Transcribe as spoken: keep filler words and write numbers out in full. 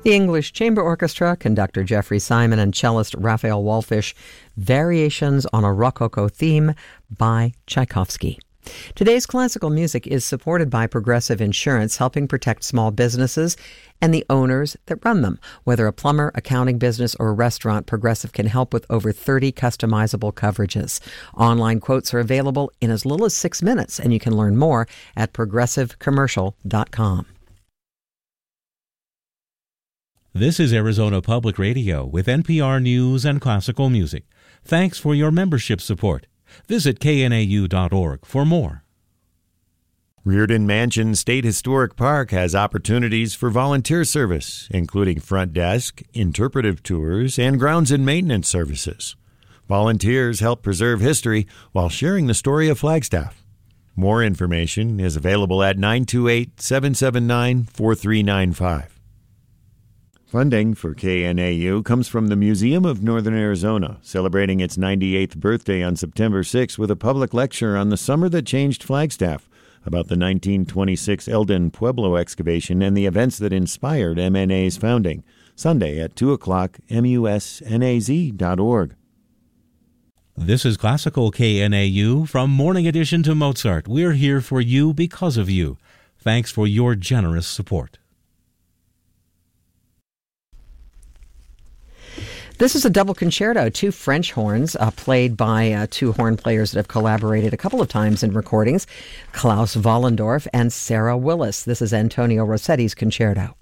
The English Chamber Orchestra, conductor Jeffrey Simon and cellist Raphael Wallfisch, Variations on a Rococo Theme by Tchaikovsky. Today's classical music is supported by Progressive Insurance, helping protect small businesses and the owners that run them. Whether a plumber, accounting business, or a restaurant, Progressive can help with over thirty customizable coverages. Online quotes are available in as little as six minutes, and you can learn more at progressive commercial dot com. This is Arizona Public Radio with N P R News and classical music. Thanks for your membership support. Visit K N A U dot org for more. Reardon Mansion State Historic Park has opportunities for volunteer service, including front desk, interpretive tours, and grounds and maintenance services. Volunteers help preserve history while sharing the story of Flagstaff. More information is available at nine two eight, seven seven nine, four three nine five. Funding for K N A U comes from the Museum of Northern Arizona, celebrating its ninety-eighth birthday on September sixth with a public lecture on the summer that changed Flagstaff, about the nineteen twenty-six Eldon Pueblo excavation and the events that inspired M N A's founding. Sunday at two o'clock, M U S N A Z dot org. This is Classical K N A U. From Morning Edition to Mozart, we're here for you because of you. Thanks for your generous support. This is a double concerto, two French horns, uh, played by uh, two horn players that have collaborated a couple of times in recordings, Klaus Wollendorf and Sarah Willis. This is Antonio Rossetti's concerto.